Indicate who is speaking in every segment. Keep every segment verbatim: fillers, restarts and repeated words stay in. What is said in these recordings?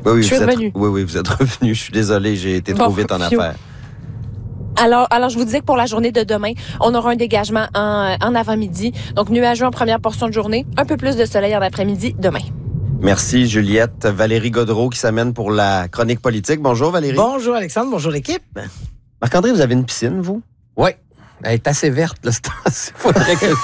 Speaker 1: Oui, oui,
Speaker 2: je suis
Speaker 1: vous êtes,
Speaker 2: revenue.
Speaker 1: oui, oui, vous êtes revenu. Je suis désolé, j'ai été trop
Speaker 2: Bon,
Speaker 1: vite en
Speaker 2: phew.
Speaker 1: affaires.
Speaker 2: Alors, alors, je vous disais que pour la journée de demain, on aura un dégagement en, en avant-midi. Donc, nuageux en première portion de journée, un peu plus de soleil en après-midi demain.
Speaker 1: Merci, Juliette. Valérie Gaudreault qui s'amène pour la chronique politique. Bonjour, Valérie.
Speaker 3: Bonjour, Alexandre. Bonjour, l'équipe.
Speaker 1: Marc-André, vous avez une piscine, vous?
Speaker 4: Oui. Elle est assez verte, là, il faudrait que...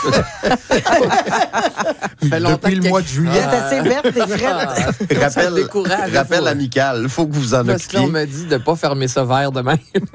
Speaker 4: fait
Speaker 5: Depuis le mois de juillet.
Speaker 3: Elle est assez verte et frette.
Speaker 1: Rappel,
Speaker 4: décourage,
Speaker 1: rappel
Speaker 4: faut-
Speaker 1: amical. Il faut que vous en
Speaker 4: Parce que là, on
Speaker 1: occupiez.
Speaker 4: m'a dit de ne pas fermer ça vert demain.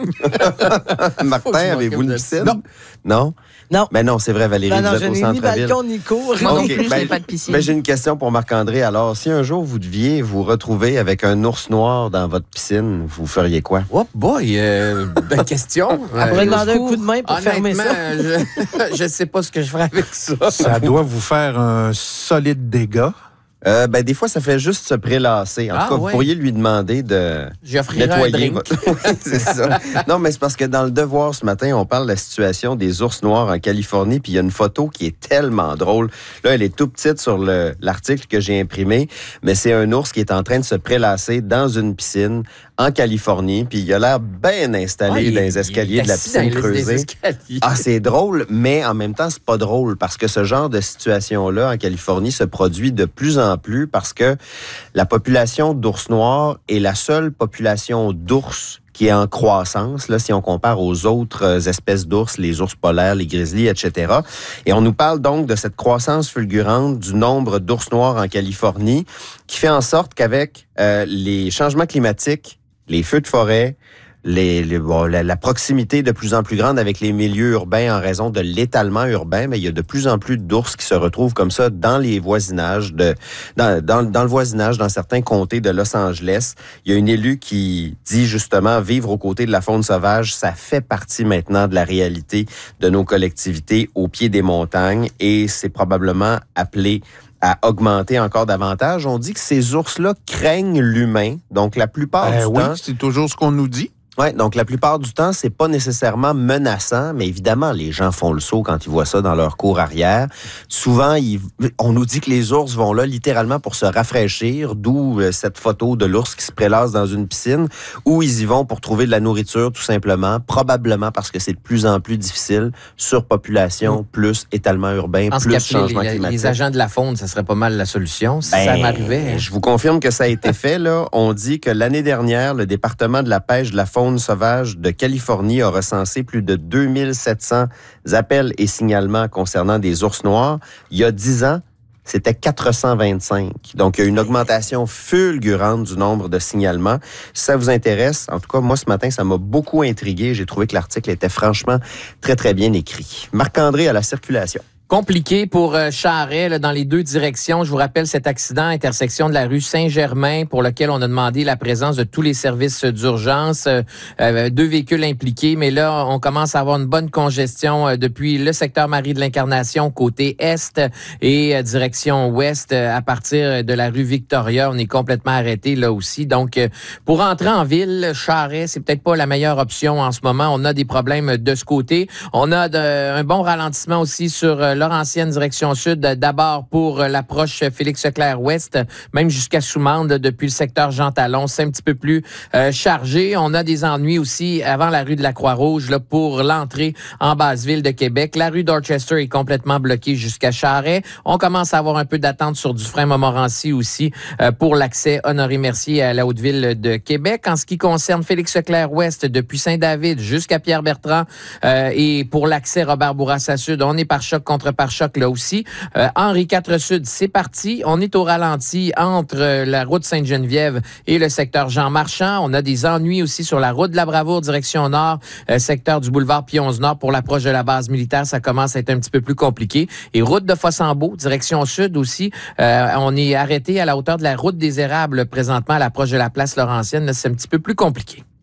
Speaker 4: Faut
Speaker 1: Martin,
Speaker 4: que je
Speaker 1: avez-vous
Speaker 4: m'occupe
Speaker 1: une
Speaker 4: de
Speaker 1: piscine?
Speaker 4: ça.
Speaker 1: Non. Non?
Speaker 3: Non.
Speaker 1: Ben non, c'est vrai, Valérie,
Speaker 3: Non, non,
Speaker 1: vous
Speaker 3: je
Speaker 1: êtes au
Speaker 3: n'ai ni
Speaker 1: centre-ville.
Speaker 3: balcon ni cour.
Speaker 2: Moi non
Speaker 1: OK,
Speaker 2: plus, je
Speaker 1: ben,
Speaker 2: n'ai pas de piscine.
Speaker 1: ben, j'ai une question pour Marc-André. Alors, si un jour vous deviez vous retrouver avec un ours noir dans votre piscine, vous feriez quoi?
Speaker 4: Oh boy, euh, bonne question.
Speaker 3: On pourrait demander un coup de main pour fermer
Speaker 4: Honnêtement,
Speaker 3: ça.
Speaker 4: je ne sais pas ce que je ferais avec ça.
Speaker 5: Ça doit vous faire un solide dégât.
Speaker 1: Euh, ben, des fois, ça fait juste se prélasser. En
Speaker 4: Ah,
Speaker 1: tout cas,
Speaker 4: ouais.
Speaker 1: vous pourriez lui demander de
Speaker 4: J'offrirais un
Speaker 1: nettoyer
Speaker 4: drink.
Speaker 1: votre... Oui, c'est ça. Non, mais c'est parce que dans Le Devoir, ce matin, on parle de la situation des ours noirs en Californie, puis il y a une photo qui est tellement drôle. Là, elle est tout petite sur le, l'article que j'ai imprimé, mais c'est un ours qui est en train de se prélasser dans une piscine en Californie, puis il a l'air bien installé
Speaker 4: Ah, il
Speaker 1: dans
Speaker 4: est-
Speaker 1: les escaliers
Speaker 4: il est
Speaker 1: de la
Speaker 4: assis dans
Speaker 1: piscine
Speaker 4: les- les
Speaker 1: creusée.
Speaker 4: escaliers.
Speaker 1: Ah, c'est drôle, mais en même temps, c'est pas drôle parce que ce genre de situation-là en Californie se produit de plus en plus parce que la population d'ours noirs est la seule population d'ours qui est en croissance, là, si on compare aux autres espèces d'ours, les ours polaires, les grizzlies, et cetera. Et on nous parle donc de cette croissance fulgurante du nombre d'ours noirs en Californie qui fait en sorte qu'avec euh, les changements climatiques, les feux de forêt, Les, les, bon, la, la proximité de plus en plus grande avec les milieux urbains en raison de l'étalement urbain, mais il y a de plus en plus d'ours qui se retrouvent comme ça dans les voisinages, de, dans, dans, dans le voisinage, dans certains comtés de Los Angeles. Il y a une élue qui dit justement vivre aux côtés de la faune sauvage, ça fait partie maintenant de la réalité de nos collectivités au pied des montagnes et c'est probablement appelé à augmenter encore davantage. On dit que ces ours-là craignent l'humain, donc la plupart
Speaker 5: Ben
Speaker 1: du
Speaker 5: oui,
Speaker 1: temps...
Speaker 5: c'est toujours ce qu'on nous dit.
Speaker 1: Oui, donc la plupart du temps, c'est pas nécessairement menaçant, mais évidemment, les gens font le saut quand ils voient ça dans leur cour arrière. Souvent, ils, on nous dit que les ours vont là littéralement pour se rafraîchir, d'où euh, cette photo de l'ours qui se prélasse dans une piscine, ou ils y vont pour trouver de la nourriture, tout simplement, probablement parce que c'est de plus en plus difficile, surpopulation, mmh. plus étalement urbain,
Speaker 4: Je
Speaker 1: plus changement
Speaker 4: les,
Speaker 1: climatique.
Speaker 4: Les agents de la faune, ça serait pas mal la solution, si
Speaker 1: ben,
Speaker 4: ça m'arrivait. Hein.
Speaker 1: Je vous confirme que ça a été fait, là. On dit que l'année dernière, le département de la pêche de la faune sauvage de Californie a recensé plus de deux mille sept cents appels et signalements concernant des ours noirs. Il y a dix ans, c'était quatre cent vingt-cinq. Donc, il y a une augmentation fulgurante du nombre de signalements. Si ça vous intéresse, en tout cas, moi, ce matin, ça m'a beaucoup intrigué. J'ai trouvé que l'article était franchement très, très bien écrit. Marc-André à la circulation.
Speaker 4: Compliqué pour euh, Charest là, dans les deux directions. Je vous rappelle cet accident, intersection de la rue Saint-Germain, pour lequel on a demandé la présence de tous les services d'urgence. Euh, euh, deux véhicules impliqués, mais là, on commence à avoir une bonne congestion euh, depuis le secteur Marie de l'Incarnation, côté est, et euh, direction ouest, euh, à partir de la rue Victoria. On est complètement arrêté là aussi. Donc, euh, pour entrer en ville, Charest, c'est peut-être pas la meilleure option en ce moment. On a des problèmes de ce côté. On a de, un bon ralentissement aussi sur euh, Laurentienne, direction sud, d'abord pour l'approche Félix-Leclerc-Ouest, même jusqu'à Soumande, depuis le secteur Jean-Talon. C'est un petit peu plus euh, chargé. On a des ennuis aussi avant la rue de la Croix-Rouge là, pour l'entrée en basse-ville de Québec. La rue Dorchester est complètement bloquée jusqu'à Charest. On commence à avoir un peu d'attente sur Dufresne-Montmorency aussi euh, pour l'accès Honoré-Mercier à la Haute-Ville de Québec. En ce qui concerne Félix-Leclerc-Ouest, depuis Saint-David jusqu'à Pierre-Bertrand euh, et pour l'accès Robert-Bourassa-Sud, on est par choc contre par choc là aussi. Euh, Henri quatre Sud, c'est parti. On est au ralenti entre euh, la route Sainte-Geneviève et le secteur Jean-Marchand. On a des ennuis aussi sur la route de la Bravoure, direction nord, euh, secteur du boulevard Pionze-Nord pour l'approche de la base militaire. Ça commence à être un petit peu plus compliqué. Et route de Fossambeau, direction sud aussi. Euh, on est arrêté à la hauteur de la route des Érables présentement à l'approche de la place Laurentienne. Là, c'est un petit peu plus compliqué.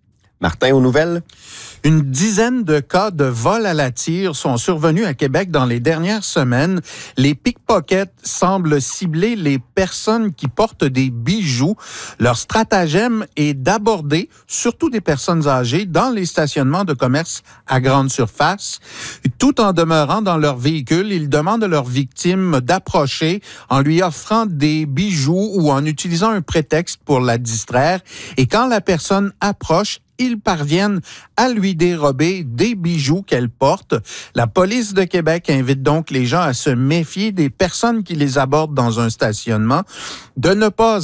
Speaker 1: Martin, aux nouvelles?
Speaker 5: Une dizaine de cas de vol à la tire sont survenus à Québec dans les dernières semaines. Les pickpockets semblent cibler les personnes qui portent des bijoux. Leur stratagème est d'aborder surtout des personnes âgées dans les stationnements de commerce à grande surface. Tout en demeurant dans leur véhicule, ils demandent à leur victime d'approcher en lui offrant des bijoux ou en utilisant un prétexte pour la distraire. Et quand la personne approche, ils parviennent à lui dérober des bijoux qu'elle porte. La police de Québec invite donc les gens à se méfier des personnes qui les abordent dans un stationnement, de ne pas